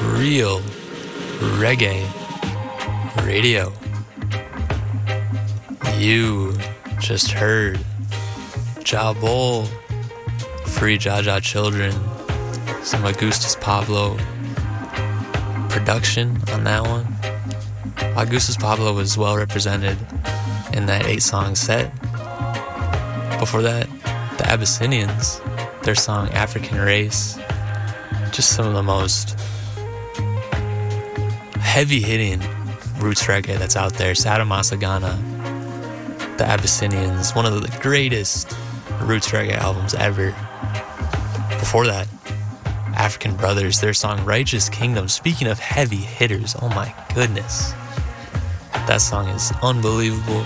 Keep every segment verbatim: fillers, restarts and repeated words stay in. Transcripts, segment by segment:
Real Reggae Radio. You just heard Ja Bol, Free Jaja Children, some Augustus Pablo production on that one. Augustus Pablo was well represented in that eight-song set. Before that, the Abyssinians, their song African Race, just some of the most heavy-hitting roots reggae that's out there. Sada Masagana, the Abyssinians, one of the greatest roots reggae albums ever. Before that, African Brothers, their song Righteous Kingdom. Speaking of heavy hitters, oh my goodness, that song is unbelievable.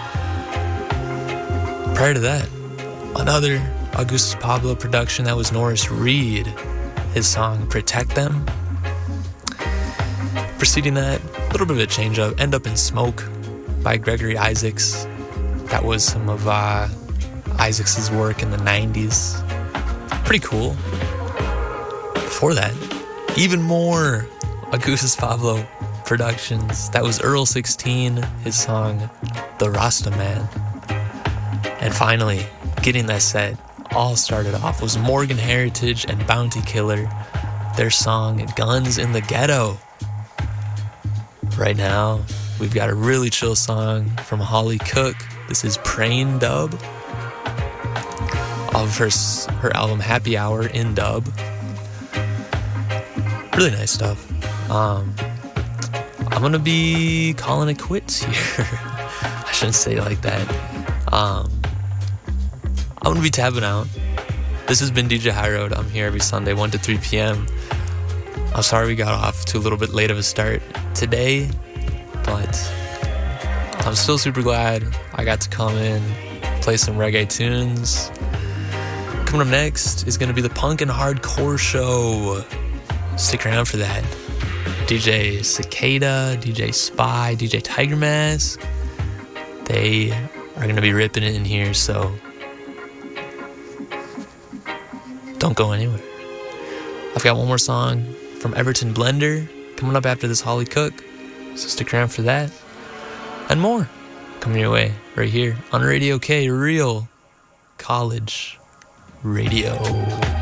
Prior to that, another Augustus Pablo production, that was Norris Reed, his song Protect Them. Preceding that, a little bit of a change up, End Up in Smoke by Gregory Isaacs. That was some of uh, Isaacs' work in the nineties. Pretty cool. Before that, even more Augustus Pablo productions. That was Earl sixteen, his song The Rasta Man. And finally, getting that set all started off was Morgan Heritage and Bounty Killer, their song Guns in the Ghetto. Right now, we've got a really chill song from Holly Cook. This is Prain Dub, off of her, her album Happy Hour in Dub. Really nice stuff. Um, I'm going to be calling it quits here. I shouldn't say it like that. Um, I'm going to be tabbing out. This has been D J High Road. I'm here every Sunday, one to three p.m. I'm sorry we got off to a little bit late of a start today, but I'm still super glad I got to come in, play some reggae tunes. Coming up next is going to be the Punk and Hardcore Show. Stick around for that. D J Cicada, D J Spy, D J Tiger Mask, they are going to be ripping it in here, so don't go anywhere. I've got one more song from Everton Blender coming up after this Holly Cook, so stick around for that and more coming your way right here on Radio K, Real College Radio.